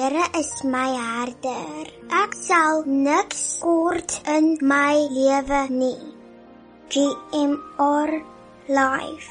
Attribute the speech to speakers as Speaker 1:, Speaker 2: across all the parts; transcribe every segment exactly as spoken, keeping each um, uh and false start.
Speaker 1: Here is my herder. Ek sal niks kort in my lewe nie. G M R Life.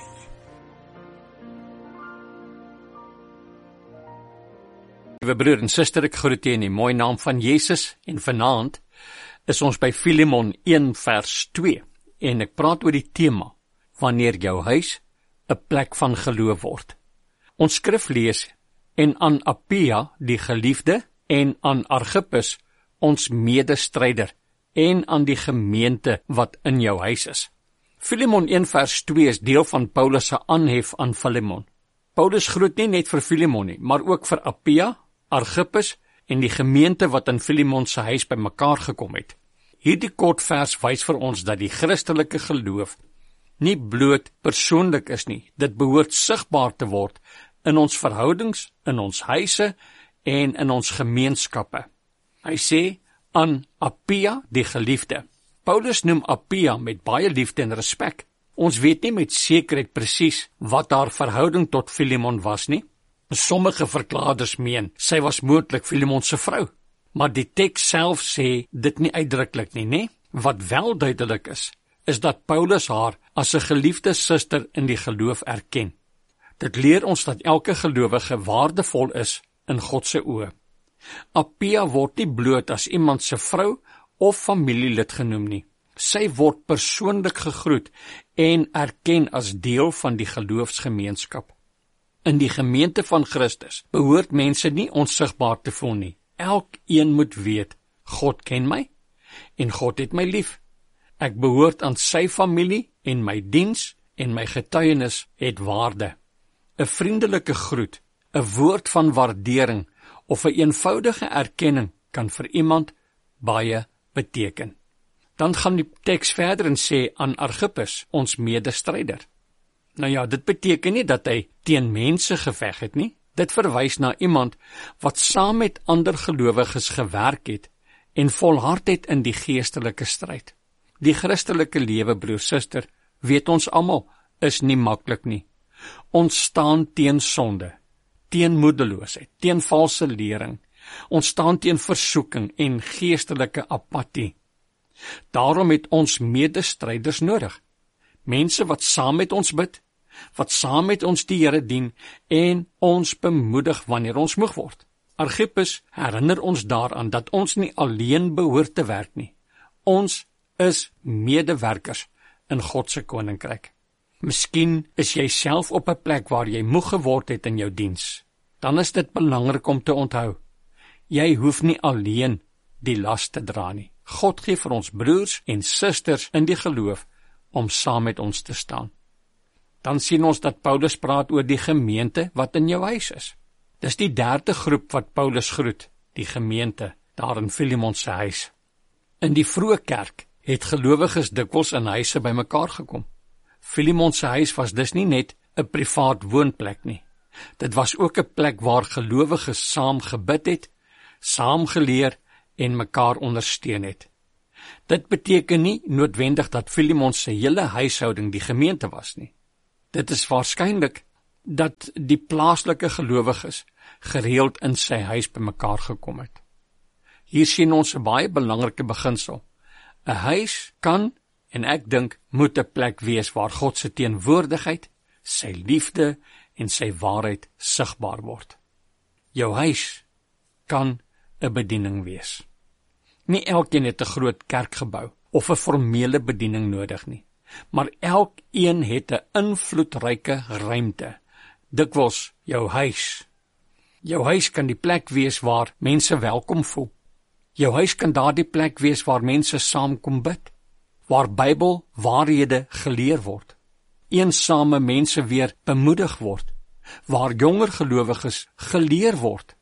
Speaker 2: Liewe broer en suster, ek groet u in die mooi naam van Jesus en vanaand is ons by Filemon een vers twee en ek praat oor die tema wanneer jou huis 'n plek van geloof word. Ons skrif lees en aan Appia die geliefde en aan Archippus ons medestryder en aan die gemeente wat in jou huis is. Filemon een vers twee is deel van Paulus se aanhef aan Filemon. Paulus groet nie net vir Filemon nie, maar ook vir Appia, Archippus en die gemeente wat in Filemon se huis bymekaar gekom het. Hierdie kort vers wys vir ons dat die Christelike geloof nie bloot persoonlik is nie, dit behoort sigbaar te word in ons verhoudings, in ons huise en in ons gemeenskappe. Hy sê aan Appia die geliefde. Paulus noem Appia met baie liefde en respek. Ons weet nie met sekerheid presies wat haar verhouding tot Filemon was nie. Sommige verklaarders meen sy was moontlik Filemon se vrou, maar die teks self sê dit nie uitdruklik nie, nê? Wat wel duidelik is, is dat Paulus haar as 'n geliefde suster in die geloof erken. Dit leer ons dat elke gelowige waardevol is in God se oë. Appia word nie bloot as iemand se vrou of familielid genoem nie. Sy word persoonlik gegroet en erken as deel van die geloofsgemeenskap. In die gemeente van Christus behoort mense nie onsigbaar te voel nie. Elkeen moet weet, God ken my en God het my lief. Ek behoort aan sy familie en my diens en my getuienis het waarde. 'n Vriendelike groet, 'n woord van waardering of 'n eenvoudige erkenning kan vir iemand baie beteken. Dan gaan die teks verder en sê aan Archippus, ons medestryder. Nou ja, dit beteken nie dat hy teen mense geveg het nie. Dit verwys na iemand wat saam met ander gelowiges gewerk het en volhard het in die geestelike stryd. Die Christelike lewe, broer, suster, weet ons almal, is nie maklik nie. Ons staan teen sonde, teen moedeloosheid, teen valse lering. Ons staan teen versoeking en geestelike apatie. Daarom het ons medestryders nodig. Mense wat saam met ons bid, wat saam met ons die Here dien en ons bemoedig wanneer ons moeg word. Archippus herinner ons daaraan dat ons nie alleen behoort te werk nie. Ons is medewerkers in God se koninkryk. Miskien is jy self op 'n plek waar jy moeg geword het in jou diens. Dan is dit belangrik om te onthou, jy hoef nie alleen die las te dra nie. God gee vir ons broers en susters in die geloof om saam met ons te staan. Dan sien ons dat Paulus praat oor die gemeente wat in jou huis is. Dis die derde groep wat Paulus groet, die gemeente daar in Filemon se huis. In die vroeë kerk het gelowiges dikwels in huise bymekaar gekom. Filemon se huis was dus nie net 'n privaat woonplek nie. Dit was ook 'n plek waar gelowiges saam gebid het, saam geleer en mekaar ondersteun het. Dit beteken nie noodwendig dat Filemon se hele huishouding die gemeente was nie. Dit is waarskynlik dat die plaaslike gelowiges gereeld in sy huis bymekaar gekom het. Hier sien ons 'n baie belangrike beginsel. 'n Huis kan, en ek dink, moet 'n plek wees waar God se teenwoordigheid, sy liefde en sy waarheid sigbaar word. Jou huis kan 'n bediening wees. Nie elkeen het 'n groot kerkgebou of 'n formele bediening nodig nie, maar elkeen het 'n invloedryke ruimte, dikwels jou huis. Jou huis kan die plek wees waar mense welkom voel. Jou huis kan daardie plek wees waar mense saam kom bid, waar Bybel waarhede geleer word, eensame mense weer bemoedig word, waar jonger gelowiges geleer word,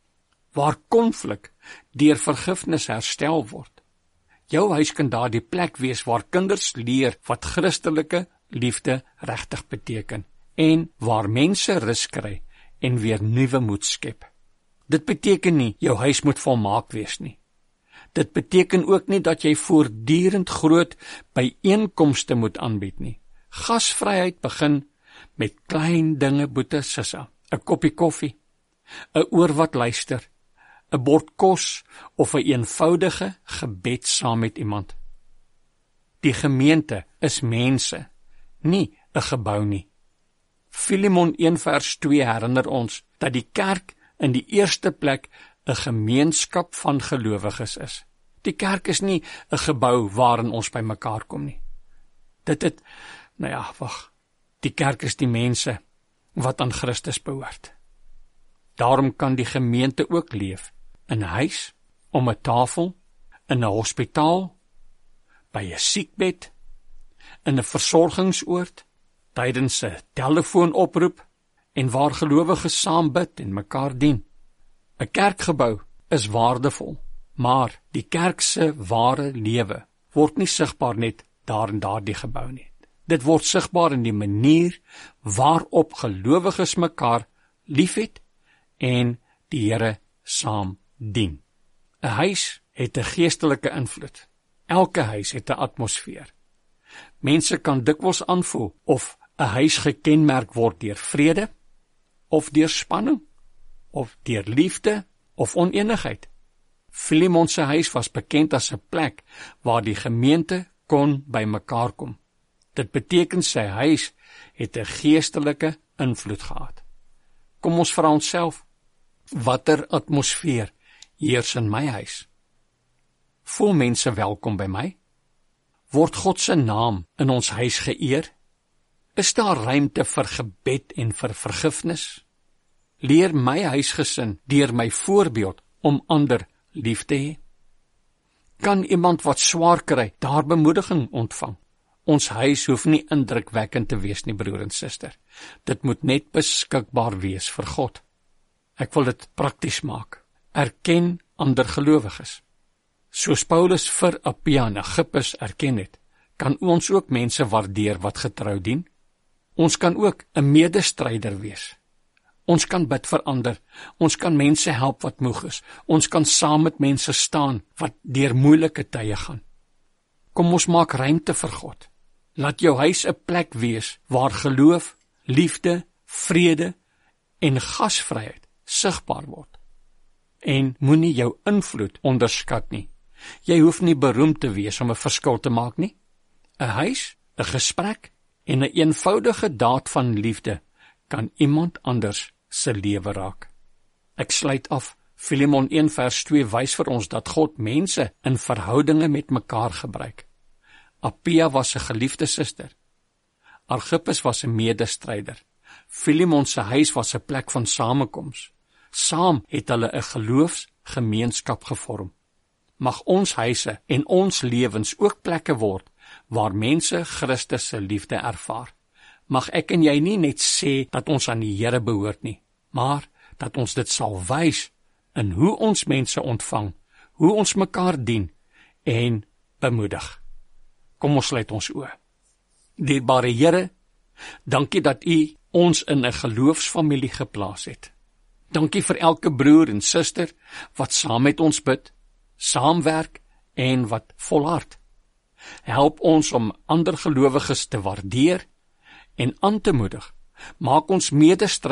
Speaker 2: waar konflik deur vergifnis herstel word. Jou huis kan daardie plek wees waar kinders leer wat Christelike liefde regtig beteken en waar mense rus kry en weer nuwe moed skep. Dit beteken nie jou huis moet volmaak wees nie. Dit beteken ook nie dat jy voortdurend groot byeenkomste moet aanbied nie. Gasvryheid begin met klein dinge, boete, sissa, 'n koppie koffie, 'n oor wat luister, 'n bord kos of 'n eenvoudige gebed saam met iemand. Die gemeente is mense, nie 'n gebou nie. Filemon een vers twee herinner ons dat die kerk in die eerste plek 'n gemeenskap van gelowiges is. Die kerk is nie 'n gebou waarin ons by mekaar kom nie. Dit het, nou ja, wag, die kerk is die mense wat aan Christus behoort. Daarom kan die gemeente ook leef in 'n huis, om 'n tafel, in 'n hospitaal, by 'n siekbed, in 'n versorgingsoord, tydens 'n telefoonoproep en waar gelowiges saam bid en mekaar dien. 'n Kerkgebou is waardevol, maar die kerk se ware lewe word nie sigbaar net daar in daardie gebou nie. Dit word sigbaar in die manier waarop gelowiges mekaar liefhet en die Here saam dien. 'n Huis het 'n geestelike invloed. Elke huis het 'n atmosfeer. Mense kan dikwels aanvoel of 'n huis gekenmerk word deur vrede, of deur spanning, of deur liefde, of onenigheid. Filemon se huis was bekend as 'n plek waar die gemeente kon by mekaar kom. Dit beteken sy huis het 'n geestelike invloed gehad. Kom ons vra onsself, watter atmosfeer heers in my huis? Voel mense welkom by my? Word God se naam in ons huis geëer? Is daar ruimte vir gebed en vir vergifnis? Leer my huisgesin deur my voorbeeld om ander lief te hê? Kan iemand wat swaar kry daar bemoediging ontvang? Ons huis hoef nie indrukwekkend te wees nie, broer en suster. Dit moet net beskikbaar wees vir God. Ek wil dit prakties maak. Erken ander gelowiges. Soos Paulus vir Appia en Agrippus erken het, kan ons ook mense waardeer wat getrou dien. Ons kan ook 'n medestryder wees. Ons kan bid vir ander. Ons kan mense help wat moeg is. Ons kan saam met mense staan wat deur moeilike tye gaan. Kom ons maak ruimte vir God. Laat jou huis 'n plek wees waar geloof, liefde, vrede en gasvryheid sigbaar word. En moenie jou invloed onderskat nie. Jy hoef nie beroemd te wees om 'n verskil te maak nie. 'n Huis, 'n gesprek en 'n eenvoudige daad van liefde kan iemand anders se lewe raak. Ek sluit af. Filemon een vers twee wys vir ons dat God mense in verhoudinge met mekaar gebruik. Appia was 'n geliefde suster. Agrippus was 'n medestryder. Filemon se huis was 'n plek van samekoms. Saam het hulle 'n geloofsgemeenskap gevorm. Mag ons huise en ons lewens ook plekke word waar mense Christus se liefde ervaar. Mag ek en jy nie net sê dat ons aan die Here behoort nie, maar dat ons dit sal wys in hoe ons mense ontvang, hoe ons mekaar dien en bemoedig. Kom ons sluit ons oë. Dierbare Here, dankie dat U ons in 'n geloofsfamilie geplaas het. Dankie vir elke broer en suster wat saam met ons bid, saamwerk en wat volhard. Help ons om ander gelowiges te waardeer en aan te moedig. Maak ons medestry